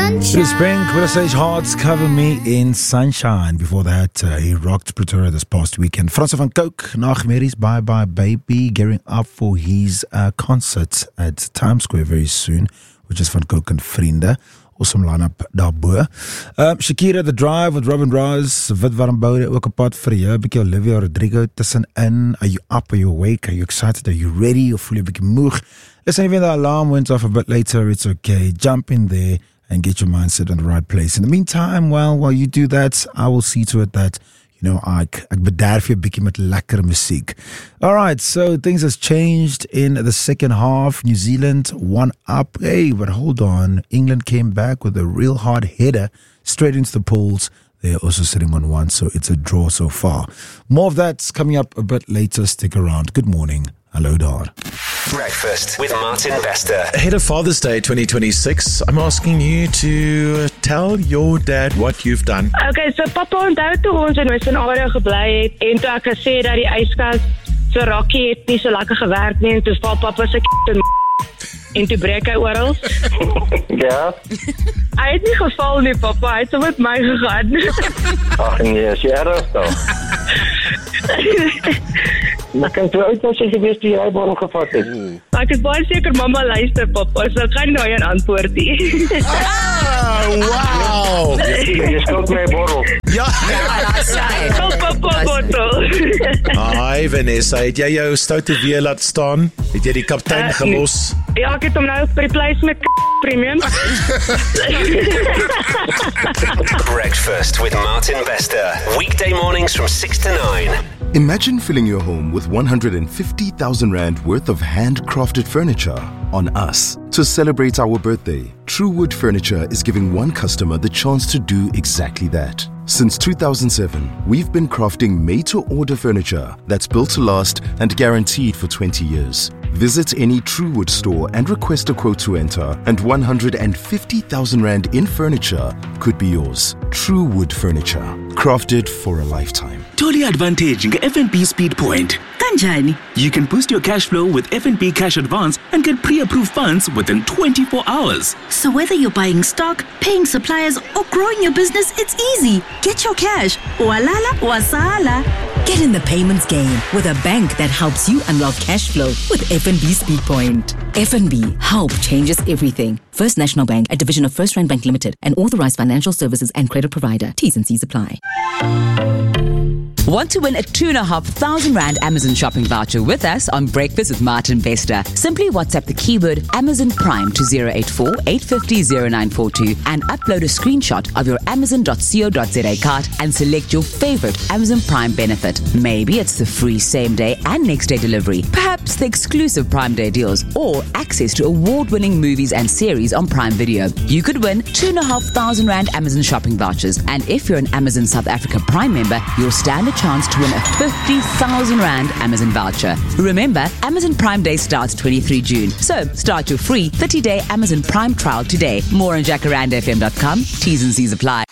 sunshine. It is Pink with a stage Hearts Cover Me in Sunshine. Before that, he rocked Pretoria this past weekend. Frans van Coke, Nachtmerries, Bye Bye Baby, gearing up for his concert at Times Square very soon, which is Van Coke and Vriende. Awesome line-up daarbo. Shakira, The Drive with Robin Ross, Wit Warm Boude, ook 'n pad vir jou, bietjie Olivia Rodrigo tussenin. Are you up? Are you awake? Are you excited? Are you ready? Of voel jy 'n bietjie moeg? Listen, even the alarm went off a bit later, it's okay. Jump in there and get your mindset in the right place. In the meantime, while you do that, I will see to it that, ek bederf jou bietjie met lekker musiek. Alright, so things has changed in the second half. New Zealand 1 up. Hey, but hold on. England came back with a real hard header straight into the polls. They're also sitting on 1, so it's a draw so far. More of that's coming up a bit later. Stick around. Good morning. Hello, Dar. Breakfast with Martin Bester. Ahead of Father's Day 2026, I'm asking you to tell your dad what you've done. Okay, so papa onthou toe ons in Western-Area gebly het en toe ek gesê dat die yskas se rakkie het nie so lekker gewerk nie en toe val papa se en toe breek hy oral. Ja. Hy het nie geval nie, papa, hy het so met my gegaan. Ag nee, is jy erg dan? Maar kan jy uit as jy gewees toe jy borrel gevat het? Ek is baie seker mamma luister, papa, so ek gaan nie nou een antwoord nie. Wow! Jy skuld my borrel. Ja, Oh, papa, bottel. Hi Vanessa, het jy jou stoute weer laat staan? Het jy die kaptein gelos? Ja, ek het hom nou by die pleis met premium. Breakfast with Martin Bester. Weekday mornings from 6 to 9. Imagine filling your home with 150,000 Rand worth of handcrafted furniture on us. To celebrate our birthday, Truewood Furniture is giving one customer the chance to do exactly that. Since 2007, we've been crafting made-to-order furniture that's built to last and guaranteed for 20 years. Visit any Truewood store and request a quote to enter, and 150,000 Rand in furniture could be yours. Truewood Furniture, crafted for a lifetime. Totally advantage nge FNB Speed Point. Kanjani? You can boost your cash flow with FNB Cash Advance and get pre-approved funds within 24 hours. So whether you're buying stock, paying suppliers, or growing your business, it's easy. Get your cash. Walala, wasala. Get in the payments game with a bank that helps you unlock cash flow with FNB Speed Point. FNB, help changes everything. First National Bank, a division of First Rand Bank Limited, an authorized financial services and credit provider. T's and C's apply. Want to win a 2,500 Rand Amazon shopping voucher with us on Breakfast with Martin Bester? Simply WhatsApp the keyword Amazon Prime to 084 850 0942 and upload a screenshot of your amazon.co.za card and select your favorite Amazon Prime benefit. Maybe it's the free same-day and next-day delivery, perhaps the exclusive Prime Day deals, or access to award-winning movies and series on Prime Video. You could win 2,500 Rand Amazon shopping vouchers, and if you're an Amazon South Africa Prime member, you'll stand a chance to win a 50,000 Rand Amazon voucher. Remember, Amazon Prime Day starts 23 June, so start your free 30-day Amazon Prime trial today. More on jacarandafm.com. T's and C's apply.